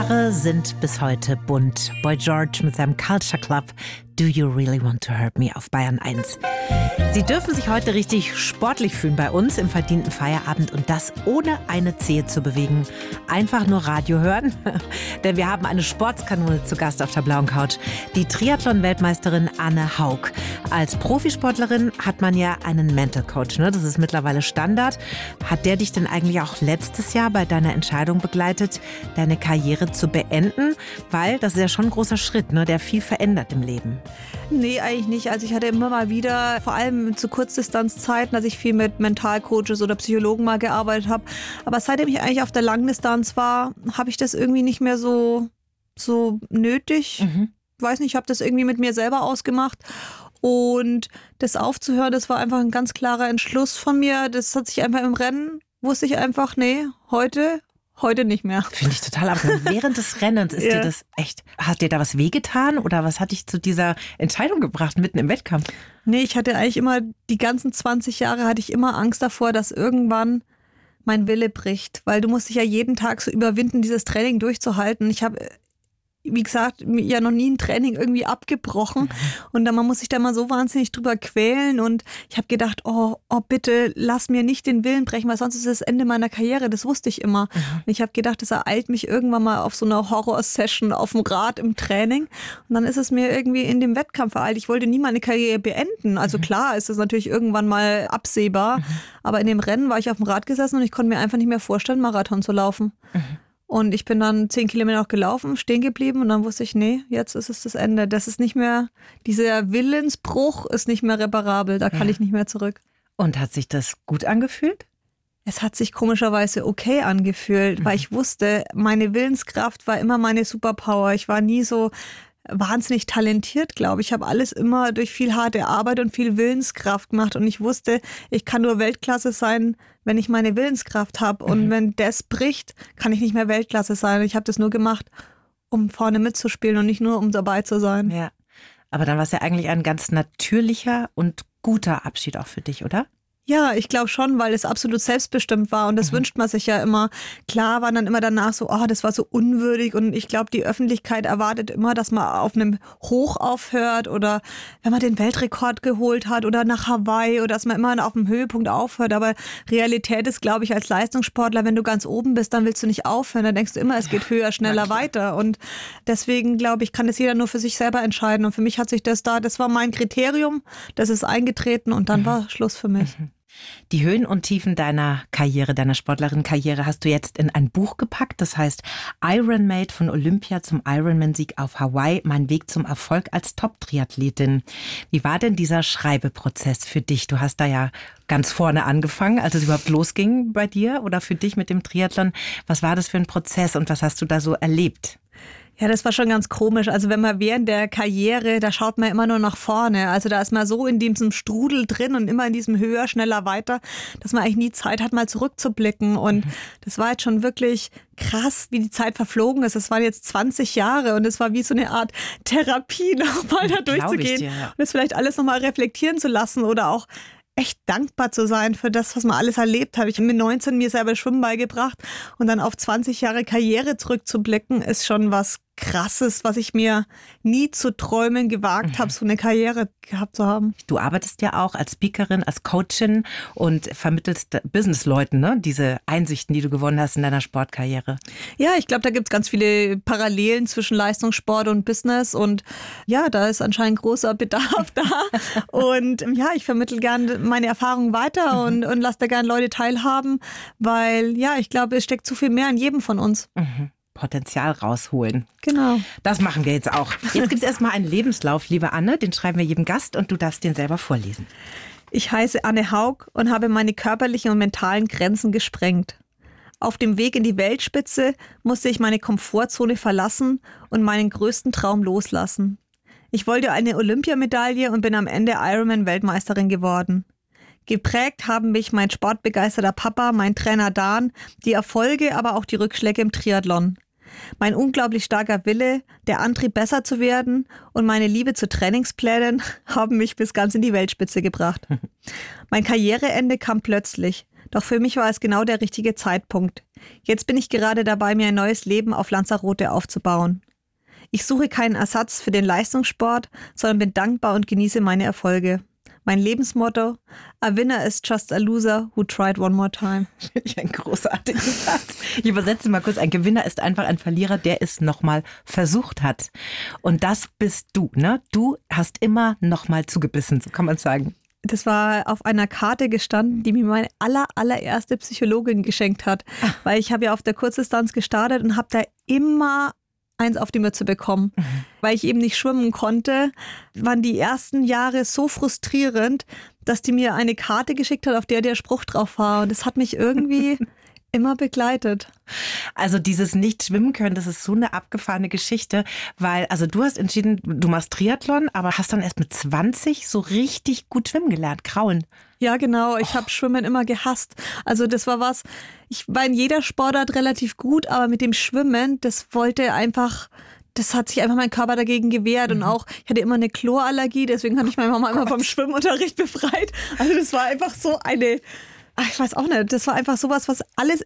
80er sind bis heute bunt. Boy George mit seinem Culture Club Do You Really Want to Hurt Me auf Bayern 1. Sie dürfen sich heute richtig sportlich fühlen bei uns im verdienten Feierabend und das ohne eine Zehe zu bewegen. Einfach nur Radio hören, denn wir haben eine Sportskanone zu Gast auf der blauen Couch, die Triathlon-Weltmeisterin Anne Haug. Als Profisportlerin hat man ja einen Mental Coach, ne? Das ist mittlerweile Standard. Hat der dich denn eigentlich auch letztes Jahr bei deiner Entscheidung begleitet, deine Karriere zu beenden? Weil das ist ja schon ein großer Schritt, ne? Der viel verändert im Leben. Nee, eigentlich nicht. Also ich hatte immer mal wieder, vor allem zu Kurzdistanzzeiten, dass ich viel mit Mentalcoaches oder Psychologen mal gearbeitet habe. Aber seitdem ich eigentlich auf der Langdistanz war, habe ich das irgendwie nicht mehr so nötig. Weiß nicht, ich habe das irgendwie mit mir selber ausgemacht. Und das aufzuhören, das war einfach ein ganz klarer Entschluss von mir. Das hat sich einfach im Rennen, wusste ich einfach, nee, heute nicht mehr. Finde ich total ab. Während des Rennens ist dir das echt, hat dir da was wehgetan oder was hat dich zu dieser Entscheidung gebracht, mitten im Wettkampf? Nee, ich hatte eigentlich immer, die ganzen 20 Jahre hatte ich immer Angst davor, dass irgendwann mein Wille bricht. Weil du musst dich ja jeden Tag so überwinden, dieses Training durchzuhalten. Ich habe, wie gesagt, ja noch nie ein Training irgendwie abgebrochen. Und dann, man muss sich da mal so wahnsinnig drüber quälen. Und ich habe gedacht, oh, bitte lass mir nicht den Willen brechen, weil sonst ist es das Ende meiner Karriere. Das wusste ich immer. Und ich habe gedacht, das ereilt mich irgendwann mal auf so einer Horror-Session auf dem Rad im Training. Und dann ist es mir irgendwie in dem Wettkampf ereilt. Ich wollte nie meine Karriere beenden. Also klar ist es natürlich irgendwann mal absehbar. Aber in dem Rennen war ich auf dem Rad gesessen und ich konnte mir einfach nicht mehr vorstellen, Marathon zu laufen. Und ich bin dann 10 Kilometer noch gelaufen, stehen geblieben und dann wusste ich, nee, jetzt ist es das Ende. Das ist nicht mehr, dieser Willensbruch ist nicht mehr reparabel, da kann ich nicht mehr zurück. Und hat sich das gut angefühlt? Es hat sich komischerweise okay angefühlt, weil ich wusste, meine Willenskraft war immer meine Superpower. Ich war nie so wahnsinnig talentiert, glaube ich. Ich habe alles immer durch viel harte Arbeit und viel Willenskraft gemacht und ich wusste, ich kann nur Weltklasse sein, wenn ich meine Willenskraft habe und wenn das bricht, kann ich nicht mehr Weltklasse sein. Ich habe das nur gemacht, um vorne mitzuspielen und nicht nur, um dabei zu sein. Ja, aber dann war es ja eigentlich ein ganz natürlicher und guter Abschied auch für dich, oder? Ja, ich glaube schon, weil es absolut selbstbestimmt war und das wünscht man sich ja immer. Klar war dann immer danach so, oh, das war so unwürdig und ich glaube, die Öffentlichkeit erwartet immer, dass man auf einem Hoch aufhört oder wenn man den Weltrekord geholt hat oder nach Hawaii oder dass man immer auf dem Höhepunkt aufhört. Aber Realität ist, glaube ich, als Leistungssportler, wenn du ganz oben bist, dann willst du nicht aufhören. Dann denkst du immer, es geht höher, schneller, weiter. Und deswegen, glaube ich, kann das jeder nur für sich selber entscheiden. Und für mich hat sich das war mein Kriterium, das ist eingetreten und dann war Schluss für mich. Die Höhen und Tiefen deiner Karriere, deiner Sportlerinnenkarriere hast du jetzt in ein Buch gepackt. Das heißt Ironmade von Olympia zum Ironman-Sieg auf Hawaii. Mein Weg zum Erfolg als Top-Triathletin. Wie war denn dieser Schreibeprozess für dich? Du hast da ja ganz vorne angefangen, als es überhaupt losging bei dir oder für dich mit dem Triathlon. Was war das für ein Prozess und was hast du da so erlebt? Ja, das war schon ganz komisch. Also wenn man während der Karriere, da schaut man immer nur nach vorne. Also da ist man so in diesem Strudel drin und immer in diesem höher, schneller, weiter, dass man eigentlich nie Zeit hat, mal zurückzublicken. Und das war jetzt schon wirklich krass, wie die Zeit verflogen ist. Es waren jetzt 20 Jahre und es war wie so eine Art Therapie, nochmal da durchzugehen dir, ja. Und das vielleicht alles nochmal reflektieren zu lassen oder auch echt dankbar zu sein für das, was man alles erlebt hat. Ich habe mit 19 mir selber Schwimmen beigebracht und dann auf 20 Jahre Karriere zurückzublicken, ist schon was Krasses, was ich mir nie zu träumen gewagt habe, so eine Karriere gehabt zu haben. Du arbeitest ja auch als Speakerin, als Coachin und vermittelst Businessleuten, ne, diese Einsichten, die du gewonnen hast in deiner Sportkarriere. Ja, ich glaube, da gibt es ganz viele Parallelen zwischen Leistungssport und Business und ja, da ist anscheinend großer Bedarf da. Und ja, ich vermittle gerne meine Erfahrungen weiter und lasse da gerne Leute teilhaben, weil ja, ich glaube, es steckt zu viel mehr in jedem von uns. Potenzial rausholen. Genau. Das machen wir jetzt auch. Jetzt gibt es erstmal einen Lebenslauf, liebe Anne, den schreiben wir jedem Gast und du darfst den selber vorlesen. Ich heiße Anne Haug und habe meine körperlichen und mentalen Grenzen gesprengt. Auf dem Weg in die Weltspitze musste ich meine Komfortzone verlassen und meinen größten Traum loslassen. Ich wollte eine Olympiamedaille und bin am Ende Ironman-Weltmeisterin geworden. Geprägt haben mich mein sportbegeisterter Papa, mein Trainer Dan, die Erfolge, aber auch die Rückschläge im Triathlon. Mein unglaublich starker Wille, der Antrieb, besser zu werden und meine Liebe zu Trainingsplänen haben mich bis ganz in die Weltspitze gebracht. Mein Karriereende kam plötzlich. Doch für mich war es genau der richtige Zeitpunkt. Jetzt bin ich gerade dabei, mir ein neues Leben auf Lanzarote aufzubauen. Ich suche keinen Ersatz für den Leistungssport, sondern bin dankbar und genieße meine Erfolge. Mein Lebensmotto: A winner is just a loser who tried one more time. Finde ich ein großartiger Satz. Ich übersetze mal kurz. Ein Gewinner ist einfach ein Verlierer, der es nochmal versucht hat. Und das bist du, ne? Du hast immer nochmal zugebissen, so kann man sagen. Das war auf einer Karte gestanden, die mir meine allererste Psychologin geschenkt hat. Weil ich habe ja auf der Kurzdistanz gestartet und habe da immer eins auf die Mütze bekommen. Weil ich eben nicht schwimmen konnte, waren die ersten Jahre so frustrierend, dass die mir eine Karte geschickt hat, auf der Spruch drauf war. Und das hat mich irgendwie immer begleitet. Also dieses Nicht-Schwimmen können, das ist so eine abgefahrene Geschichte, weil also du hast entschieden, du machst Triathlon, aber hast dann erst mit 20 so richtig gut schwimmen gelernt, kraulen. Ja, genau. Ich habe Schwimmen immer gehasst. Also das war was, ich war in jeder Sportart relativ gut, aber mit dem Schwimmen, das hat sich einfach mein Körper dagegen gewehrt. Und auch, ich hatte immer eine Chlorallergie, deswegen hatte ich meine Mama immer vom Schwimmunterricht befreit. Also das war einfach so ich weiß auch nicht, das war einfach sowas, was alles